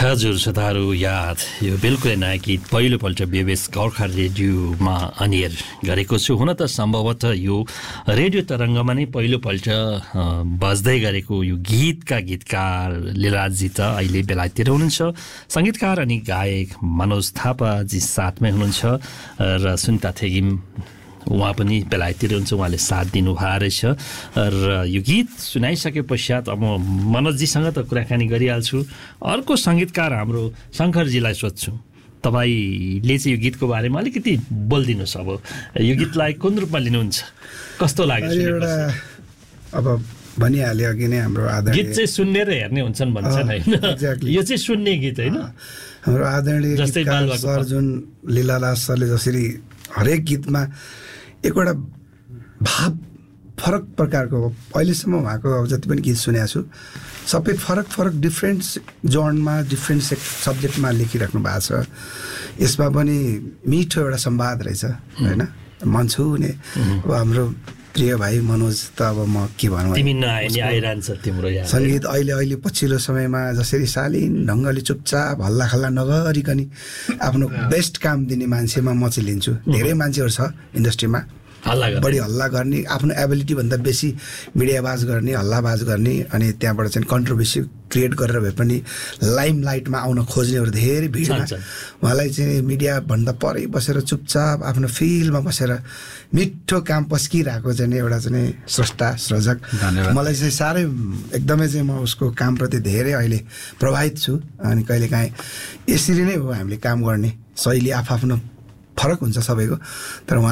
हजुर श्रोताहरू याद यो बिल्कुलै नयाँ गीत पहिलोपल्ट बेबेस गोर्खा रेडियोमा अनियर गरेको छु। हुन त सम्भवतः यो रेडियो तरङ्गमा नै पहिलोपल्ट बज्दै गरेको यो गीतका गीतकार लीलाजी त अहिले बेलायततिर हुनुहुन्छ। सङ्गीतकार अनि गायक मनोज थापाजी साथमै हुनुहुन्छ र सुनिता थेगिम उहाँ पनि बेलायततिर हुनुहुन्छ, उहाँले साथ दिनुभएको रहेछ। र यो गीत सुनाइसके पश्चात अब म मनोजजीसँग त कुराकानी गरिहाल्छु। अर्को सङ्गीतकार हाम्रो शङ्करजीलाई सोध्छु, तपाईँले चाहिँ यो गीतको बारेमा अलिकति बोलिदिनुहोस्। अब यो गीतलाई कुन रूपमा लिनुहुन्छ, कस्तो लाग्यो? एउटा अब भनिहाल्यो अघि नै हाम्रो आदरणीय गीत चाहिँ सुन्ने र हेर्ने हुन्छन् भन्छन् होइन, यो चाहिँ सुन्ने गीत होइन। हाम्रो आदरणीय गीतकार सर जुन लीलादास सरले जसरी हरेक गीतमा एकवटा भाव फरक प्रकारको, अहिलेसम्म उहाँको अब जति पनि गीत सुनेको छु सबै फरक फरक डिफ्रेन्ट जोनमा डिफ्रेन्ट सब्जेक्टमा लेखिराख्नु भएको छ। यसमा पनि मिठो एउटा संवाद रहेछ होइन, मन छुने। अब हाम्रो प्रिय भाइ मनोज त अब म के भनौँ, सङ्गीत अहिले पछिल्लो समयमा जसरी शालीन ढङ्गले चुपचाप हल्ला खल्ला नगरिकन आफ्नो बेस्ट काम दिने मान्छेमा म चाहिँ लिन्छु। धेरै मान्छेहरू छ इन्डस्ट्रीमा बढी हल्ला गर्ने, आफ्नो एबिलिटी भन्दा बेसी मिडियाबाज गर्ने, हल्लाबाज गर्ने, अनि त्यहाँबाट चाहिँ कन्ट्रोभर्सी क्रिएट गरेर भए पनि लाइमलाइटमा आउन खोज्नेहरू धेरै भिडमा। उहाँलाई चाहिँ मिडियाभन्दा परै बसेर चुपचाप आफ्नो फिल्डमा बसेर मिठो काम पस्किरहेको चाहिँ एउटा चाहिँ स्रष्टा सृजक। मलाई चाहिँ साह्रै एकदमै चाहिँ म उसको कामप्रति धेरै अहिले प्रभावित छु। अनि कहिलेकाहीँ यसरी नै हो हामीले काम गर्ने शैली, आफ्नो फरक हुन्छ सबैको, तर